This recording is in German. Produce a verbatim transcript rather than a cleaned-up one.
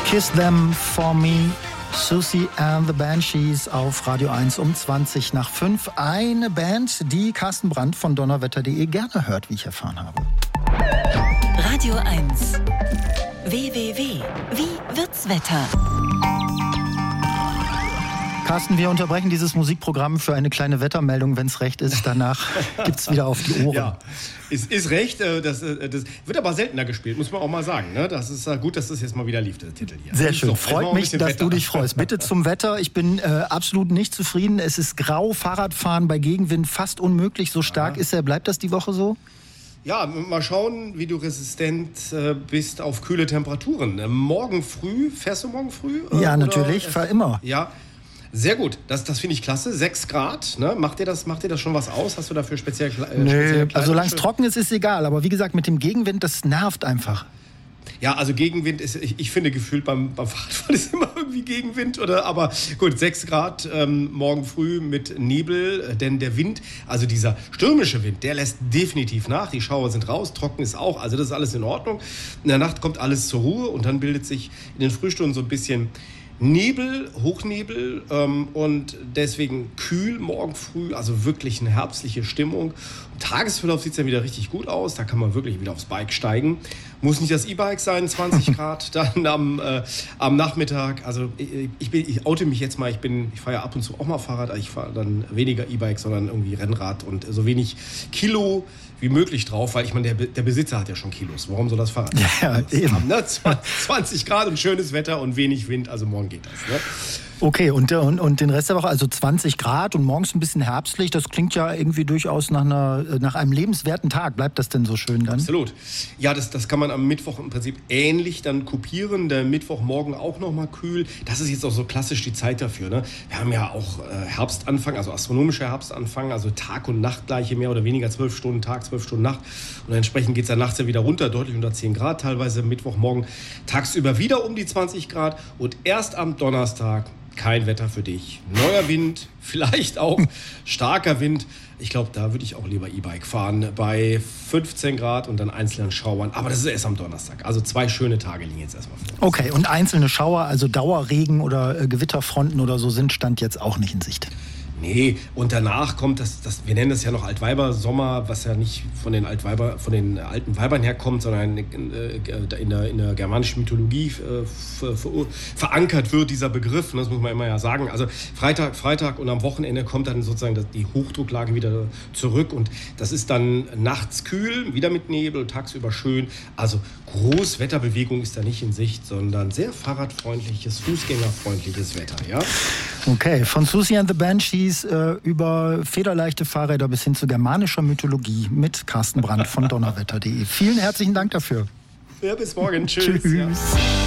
Kiss Them For Me, Siouxsie and the Banshees auf Radio eins um zwanzig nach fünf. Eine Band, die Carsten Brandt von donnerwetter punkt de gerne hört, wie ich erfahren habe. Radio eins. W W W. Wie wird's Wetter? Carsten, wir unterbrechen dieses Musikprogramm für eine kleine Wettermeldung, wenn es recht ist. Danach gibt's wieder auf die Ohren. Ja, ist, ist recht. Das, das wird aber seltener gespielt, muss man auch mal sagen. Das ist gut, dass das jetzt mal wieder lief, der Titel hier. Sehr schön. So, freut mich, dass Wetter. Du dich freust. Bitte zum Wetter. Ich bin äh, absolut nicht zufrieden. Es ist grau. Fahrradfahren bei Gegenwind fast unmöglich. So stark ja. ist er. Bleibt das die Woche so? Ja, mal schauen, wie du resistent äh, bist auf kühle Temperaturen. Äh, morgen früh, fährst du morgen früh? Äh, ja, natürlich. Ich fahre immer. Ja. Sehr gut, das, das finde ich klasse. Sechs Grad, ne? Macht dir das, macht dir das schon was aus? Hast du dafür speziell äh, Nö, also solange es trocken ist, ist egal. Aber wie gesagt, mit dem Gegenwind, das nervt einfach. Ja, also Gegenwind ist, ich, ich finde gefühlt beim, beim Fahrradfahren ist immer irgendwie Gegenwind, oder? Aber gut, sechs Grad ähm, morgen früh mit Nebel, denn der Wind, also dieser stürmische Wind, der lässt definitiv nach. Die Schauer sind raus, trocken ist auch, also das ist alles in Ordnung. In der Nacht kommt alles zur Ruhe und dann bildet sich in den Frühstunden so ein bisschen Nebel, Hochnebel ähm, und deswegen kühl morgen früh, also wirklich eine herbstliche Stimmung. Im Tagesverlauf sieht es dann wieder richtig gut aus, da kann man wirklich wieder aufs Bike steigen. Muss nicht das E-Bike sein, zwanzig Grad dann am, äh, am Nachmittag. Also ich, ich, bin, ich oute mich jetzt mal, ich, bin, ich fahre ja ab und zu auch mal Fahrrad, ich fahre dann weniger E-Bike, sondern irgendwie Rennrad und so wenig Kilo wie möglich drauf, weil ich meine, der, der Besitzer hat ja schon Kilos. Warum soll das Fahrrad ja, eben. haben? Ne? zwanzig Grad und schönes Wetter und wenig Wind, also morgen geht das. Ne? Okay, und, und, und den Rest der Woche, also zwanzig Grad und morgens ein bisschen herbstlich, das klingt ja irgendwie durchaus nach, einer, nach einem lebenswerten Tag. Bleibt das denn so schön dann? Absolut. Ja, das, das kann man am Mittwoch im Prinzip ähnlich dann kopieren. Der Mittwochmorgen auch nochmal kühl. Das ist jetzt auch so klassisch die Zeit dafür. Ne? Wir haben ja auch äh, Herbstanfang, also astronomischer Herbstanfang, also Tag und Nacht gleiche mehr oder weniger, zwölf Stunden Tag, zwölf Stunden Nacht. Und entsprechend geht es dann nachts ja wieder runter, deutlich unter zehn Grad teilweise. Mittwochmorgen tagsüber wieder um die zwanzig Grad und erst am Donnerstag kein Wetter für dich. Neuer Wind, vielleicht auch starker Wind. Ich glaube, da würde ich auch lieber E-Bike fahren bei fünfzehn Grad und dann einzelnen Schauern. Aber das ist erst am Donnerstag. Also zwei schöne Tage liegen jetzt erstmal vor uns. Okay, und einzelne Schauer, also Dauerregen oder äh, Gewitterfronten oder so sind Stand jetzt auch nicht in Sicht. Nee, und danach kommt das, das, wir nennen das ja noch Altweiber-Sommer, was ja nicht von den Altweiber, von den alten Weibern herkommt, sondern in, in, der, in der germanischen Mythologie äh, ver, ver, verankert wird, dieser Begriff. Das muss man immer ja sagen. Also Freitag, Freitag und am Wochenende kommt dann sozusagen die Hochdrucklage wieder zurück und das ist dann nachts kühl, wieder mit Nebel, tagsüber schön. Also Großwetterbewegung ist da nicht in Sicht, sondern sehr fahrradfreundliches, fußgängerfreundliches Wetter, ja? Okay, von Siouxsie and the Banshees äh, über federleichte Fahrräder bis hin zu germanischer Mythologie mit Carsten Brandt von donnerwetter punkt de. Vielen herzlichen Dank dafür. Ja, bis morgen. Tschüss. Tschüss. Ja.